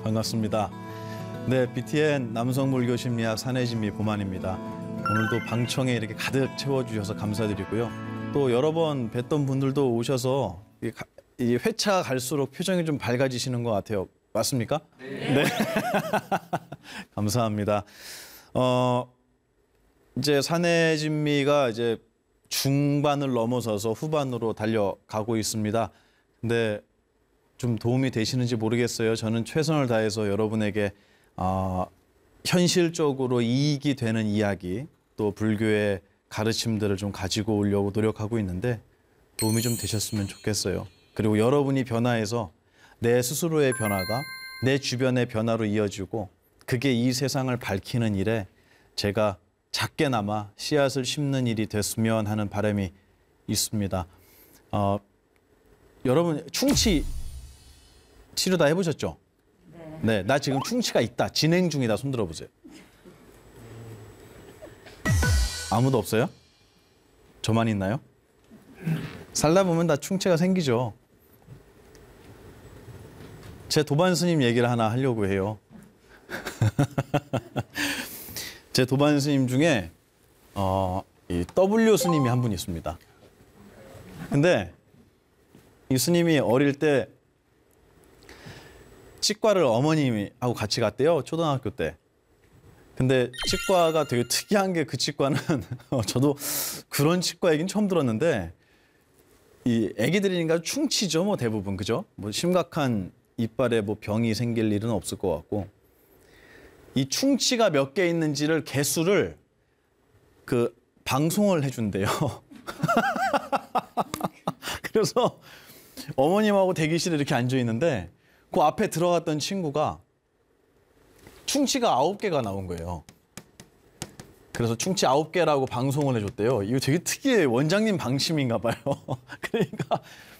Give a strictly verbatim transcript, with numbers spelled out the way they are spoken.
반갑습니다. 네, 비티엔 남성물교 심리학 산해진미 보만입니다. 오늘도 방청에 이렇게 가득 채워주셔서 감사드리고요. 또 여러 번 뵀던 분들도 오셔서 이, 가, 이 회차가 갈수록 표정이 좀 밝아지시는 것 같아요. 맞습니까? 네. 네. 감사합니다. 어, 이제 산해진미가 이제 중반을 넘어서서 후반으로 달려가고 있습니다. 근데 좀 도움이 되시는지 모르겠어요. 저는 최선을 다해서 여러분에게 어, 현실적으로 이익이 되는 이야기, 또 불교의 가르침들을 좀 가지고 오려고 노력하고 있는데 도움이 좀 되셨으면 좋겠어요. 그리고 여러분이 변화해서 내 스스로의 변화가 내 주변의 변화로 이어지고 그게 이 세상을 밝히는 일에 제가 작게나마 씨앗을 심는 일이 됐으면 하는 바람이 있습니다. 어, 여러분 충치 치료 다 해보셨죠? 네. 네, 나 지금 충치가 있다, 진행 중이다, 손 들어보세요. 아무도 없어요? 저만 있나요? 살다 보면 다 충치가 생기죠. 제 도반 스님 얘기를 하나 하려고 해요. 제 도반 스님 중에 어, 이 더블유 스님이 한 분 있습니다. 근데 이 스님이 어릴 때 치과를 어머님하고 같이 갔대요. 초등학교 때. 근데 치과가 되게 특이한 게 그 치과는 저도 그런 치과 얘기는 처음 들었는데 이 애기들이니까 충치죠, 뭐 대부분. 그죠? 뭐 심각한 이빨에 뭐 병이 생길 일은 없을 것 같고 이 충치가 몇 개 있는지를 개수를 그 방송을 해준대요. 그래서 어머님하고 대기실에 이렇게 앉아 있는데 그 앞에 들어갔던 친구가 충치가 아홉 개가 나온 거예요. 그래서 충치 아홉 개라고 방송을 해줬대요. 이거 되게 특이해요. 원장님 방침인가 봐요. 그러니까